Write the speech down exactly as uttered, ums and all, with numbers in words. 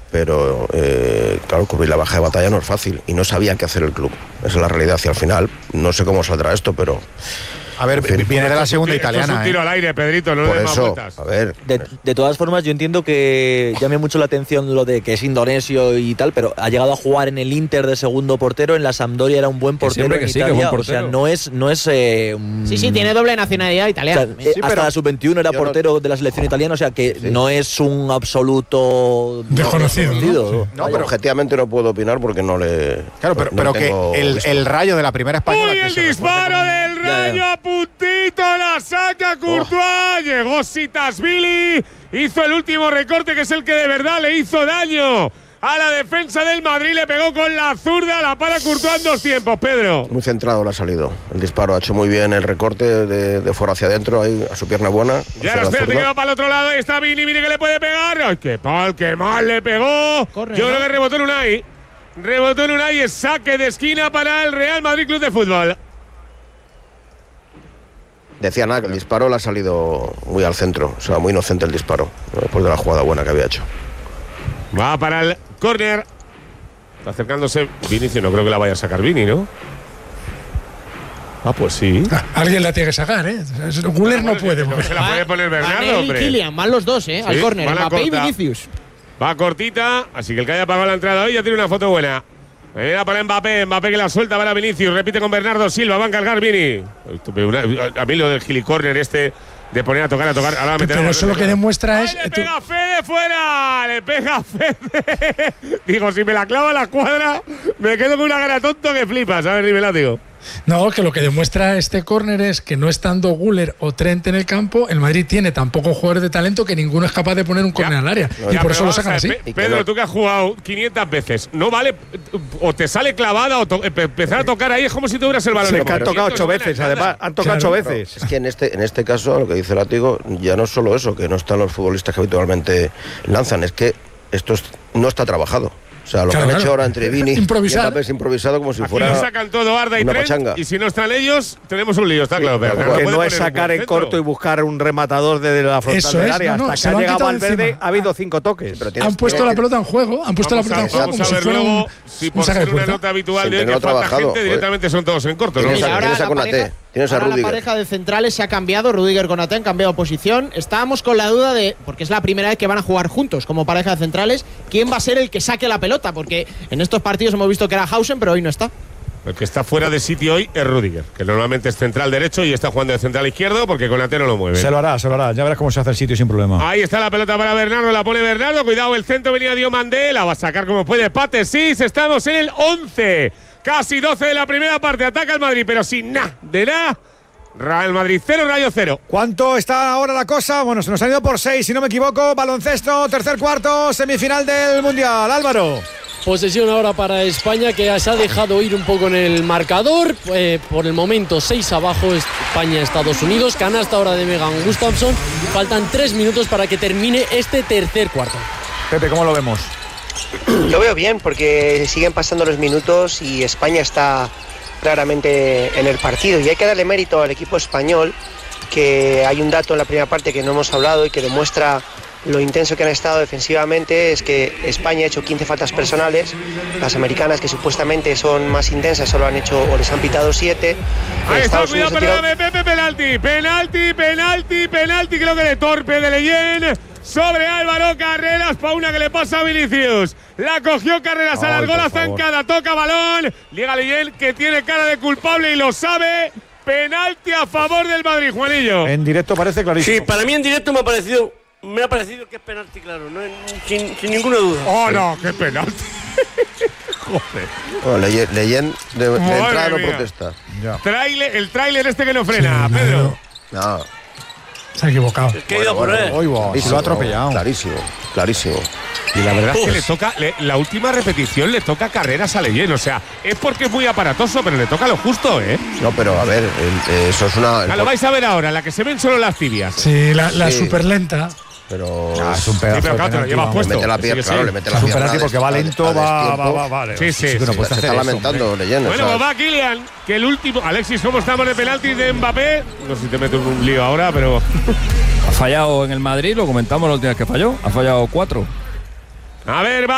pero eh, claro, cubrir la baja de batalla no es fácil y no sabía qué hacer el club. Esa es la realidad hacia el final. No sé cómo saldrá esto, pero... A ver, en fin, viene de la segunda italiana. Esto es un tiro ¿eh? al aire, Pedrito, no le des más vueltas. A ver. De, de todas formas, yo entiendo que llame mucho la atención lo de que es indonesio y tal, pero ha llegado a jugar en el Inter de segundo portero, en la Sampdoria era un buen portero que en sí, Italia, que buen portero. o sea, no es... No es eh, un, Sí, sí, tiene doble nacionalidad italiana. O sea, eh, sí, hasta la sub veintiuno era portero no, de la selección italiana, o sea que sí. no es un absoluto desconocido. desconocido ¿no? No, pero objetivamente no puedo opinar porque no le... Claro, pero, no pero que el, el Rayo de la primera española... ¡Uy, el disparo como... del Rayo ya, ya. a puntito! La saca Courtois, oh. Llegó Sitasvili, hizo el último recorte que es el que de verdad le hizo daño a la defensa del Madrid, le pegó con la zurda, la para Courtois en dos tiempos, Pedro. Muy centrado le ha salido, el disparo ha hecho muy bien el recorte de, de fuera hacia adentro, ahí a su pierna buena. Ya lo espera, que va para el otro lado, ahí está Vini, Vini que le puede pegar, ¡ay, qué pal, qué mal le pegó! Corre, Yo ¿no? creo que rebotó en Unai, rebotó en Unai, es saque de esquina para el Real Madrid Club de Fútbol. Decía nada, que el disparo le ha salido muy al centro, o sea, muy inocente el disparo, después de la jugada buena que había hecho. Va para el córner. Está acercándose Vinicius, no creo que la vaya a sacar Vini, ¿no? Ah, pues sí. Ah, alguien la tiene que sacar, ¿eh? Guller no puede. No se la puede poner Bernardo, hombre. y Kylian, van los dos, ¿eh? Sí, al córner, Mbappé y Vinicius. Va cortita, así que el que haya pagado la entrada hoy ya tiene una foto buena. Era para Mbappé, Mbappé que la suelta para Vinicius, repite con Bernardo Silva, va a encargar Vini. A mí lo del gilicórner este de poner a tocar, a tocar. Ahora pero eso lo que demuestra es… ¡Le pega Fede fuera! ¡Le pega Fede! Digo, si me la clava la cuadra, me quedo con una cara tonto que flipas. A ver, dímela, tío. No, que lo que demuestra este córner es que no estando Guller o Trent en el campo, el Madrid tiene tan pocos jugadores de talento que ninguno es capaz de poner un córner al área. No, y ya, por eso lo sacan así. Pe Pedro, tú que has jugado quinientas veces, no vale, o te sale clavada o empezar a tocar ahí, es como si tuvieras el balón. Sí, que han tocado ocho veces, además, han tocado ocho claro, veces. No, es que en este, en este caso, lo que dice Látigo, ya no es solo eso, que no están los futbolistas que habitualmente lanzan, es que esto es, no está trabajado. O sea, lo claro, que han claro. hecho ahora entre Vini y Mbappé es improvisado como si Aquí fuera lo sacan todo Arda y una Trent, pachanga. Y si no están ellos, tenemos un lío, está sí, claro. Pero porque no, no es sacar en corto y buscar un rematador desde la frontal del área. No, no, hasta que ha llegado Valverde ha habido cinco toques. Pero han puesto la pelota en juego, han puesto la pelota en juego como si fuera un, si por ser una nota habitual de que falta gente, directamente son todos en corto. Tienes a Konaté, tienes a Rudiger. La pareja de centrales se ha cambiado, Rudiger con Konaté han cambiado posición. Estábamos con la duda de, porque es la primera vez que van a jugar juntos como pareja de centrales, quién va a ser el que saque la pelota, porque en estos partidos hemos visto que era Hausen, pero hoy no está. El que está fuera de sitio hoy es Rudiger, que normalmente es central derecho y está jugando de central izquierdo porque Konaté no lo mueve. Se lo hará, se lo hará. Ya verás cómo se hace el sitio sin problema. Ahí está la pelota para Bernardo, la pone Bernardo. Cuidado, el centro venía Diomandé, la va a sacar como puede Pate. Sí, estamos en el once, casi doce de la primera parte. Ataca el Madrid, pero sin nada, de nada. Real Madrid cero, Rayo cero. ¿Cuánto está ahora la cosa? Bueno, se nos ha ido por seis, si no me equivoco. Baloncesto, tercer cuarto, semifinal del Mundial. Álvaro. Posesión ahora para España, que se ha dejado ir un poco en el marcador. Eh, por el momento, seis abajo, España-Estados Unidos. Canasta ahora de Megan Gustafsson. Faltan tres minutos para que termine este tercer cuarto. Pepe, ¿cómo lo vemos? Lo veo bien, porque siguen pasando los minutos y España está claramente en el partido. Y hay que darle mérito al equipo español, que hay un dato en la primera parte que no hemos hablado y que demuestra lo intenso que han estado defensivamente. Es que España ha hecho quince faltas personales, las americanas, que supuestamente son más intensas, solo han hecho o les han pitado siete. Ahí está, cuidado, perdóname, Pepe, penalti, penalti, penalti, penalti, creo que de torpe de Leyen sobre Álvaro Carreras, para una que le pasa a Vinicius. La cogió Carreras, Ay, alargó la zancada, toca balón, llega Leyen, que tiene cara de culpable y lo sabe. Penalti a favor del Madrid, Juanillo. En directo parece clarísimo. Sí, para mí en directo me ha parecido Me ha parecido que es penalti, claro, ¿no? sin, sin ninguna duda. ¡Oh, no! ¡Qué penalti! Joder. Bueno, Leyen, Leyen de, de entrada no protesta. Trailer, el tráiler este que no frena, sí, Pedro. No. Se ha equivocado. Es que ha ido por él. Hoy va, se lo ha atropellado. Clarísimo, clarísimo. Y la verdad Uf. es que le toca, le, la última repetición le toca Carreras a Leyen. O sea, es porque es muy aparatoso, pero le toca lo justo, ¿eh? No, pero a ver, el, eh, eso es una. Ah, lo vais a ver ahora, la que se ven solo las tibias. Sí, la, la sí. súper lenta. Pero ah, es un pedazo. Sí, pero claro, te lo llevas puesto. Le mete la pierna, claro, le mete la pierna. Es un porque va lento, va, va, va, vale. Sí, sí. sí, sí, no sí se está lamentando Leyen. Bueno, pues va Kylian, que el último. Alexis, ¿cómo estamos de penalti de Mbappé? No sé si te meto en un lío ahora, pero. Ha fallado en el Madrid, lo comentamos la última vez que falló. Ha fallado cuatro. A ver, va.